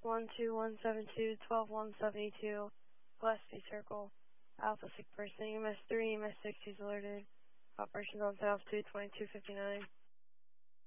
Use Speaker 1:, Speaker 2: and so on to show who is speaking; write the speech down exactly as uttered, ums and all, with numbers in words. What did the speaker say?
Speaker 1: one two one seven two, twelve one seventy-two, Gillespie Circle. Alpha sick person, E M S three, E M S six, he's alerted. Operations on altitude twenty-two fifty-nine.